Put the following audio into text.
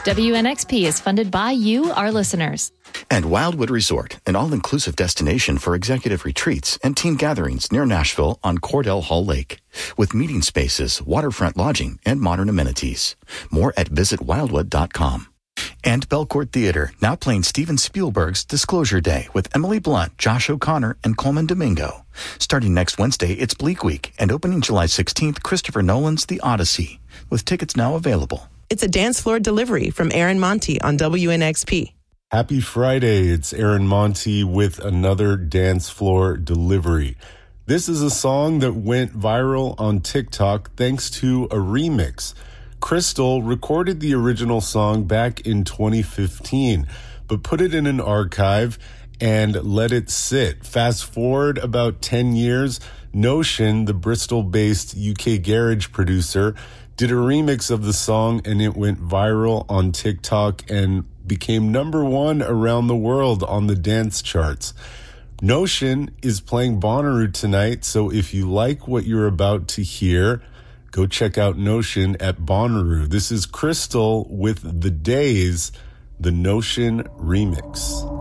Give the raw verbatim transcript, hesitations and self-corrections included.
W N X P is funded by you, our listeners. And Wildwood Resort, an all-inclusive destination for executive retreats and team gatherings near Nashville on Cordell Hall Lake, with meeting spaces, waterfront lodging, and modern amenities. More at visit wildwood dot com. And Belcourt Theater, now playing Steven Spielberg's Disclosure Day with Emily Blunt, Josh O'Connor, and Coleman Domingo. Starting next Wednesday, it's Bleak Week, and opening July sixteenth, Christopher Nolan's The Odyssey, with tickets now available. It's a dance floor delivery from Aaron Monty on W N X P. Happy Friday. It's Aaron Monty with another dance floor delivery. This is a song that went viral on TikTok thanks to a remix. Crystal recorded the original song back in twenty fifteen, but put it in an archive and let it sit. Fast forward about ten years, Notion, the Bristol-based U K garage producer, did a remix of the song, and it went viral on TikTok and became number one around the world on the dance charts. Notion is playing Bonnaroo tonight, so if you like what you're about to hear, go check out Notion at Bonnaroo. This is Crystal with The Days, the Notion remix.